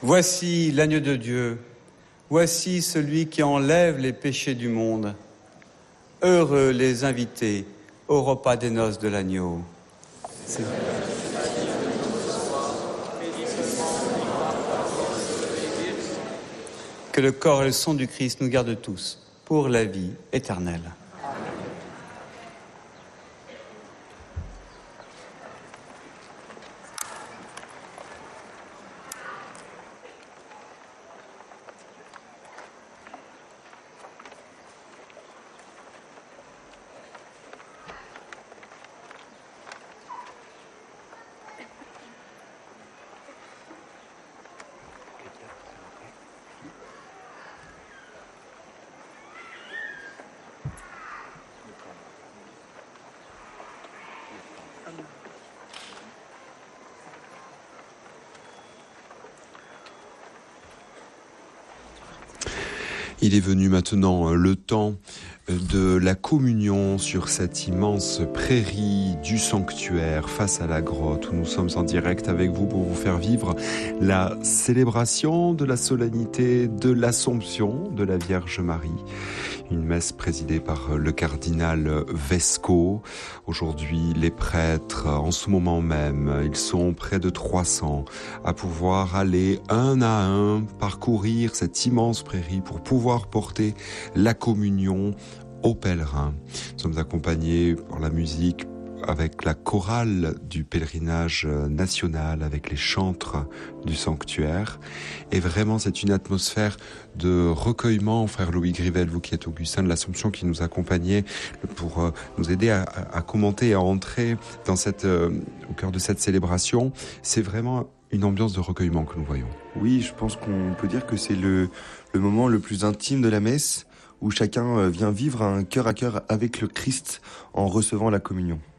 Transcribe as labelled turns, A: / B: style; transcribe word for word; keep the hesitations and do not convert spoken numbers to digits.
A: Voici l'agneau de Dieu, voici celui qui enlève les péchés du monde. Heureux les invités au repas des noces de l'agneau. C'est... Que le corps et le sang du Christ nous gardent tous pour la vie éternelle.
B: Il est venu maintenant le temps de la communion sur cette immense prairie du sanctuaire face à la grotte où nous sommes en direct avec vous pour vous faire vivre la célébration de la solennité de l'Assomption de la Vierge Marie. Une messe présidée par le cardinal Vesco. Aujourd'hui, les prêtres, en ce moment même, ils sont près de trois cents à pouvoir aller un à un parcourir cette immense prairie pour pouvoir porter la communion aux pèlerins. Nous sommes accompagnés par la musique avec la chorale du pèlerinage national, avec les chantres du sanctuaire. Et vraiment, c'est une atmosphère de recueillement. Frère Louis Grivel, vous qui êtes Augustin de l'Assomption, qui nous accompagnait pour nous aider à, à commenter et à entrer dans cette, euh, au cœur de cette célébration. C'est vraiment une ambiance de recueillement que nous voyons.
C: Oui, je pense qu'on peut dire que c'est le, le moment le plus intime de la messe, où chacun vient vivre un cœur à cœur avec le Christ en recevant la communion.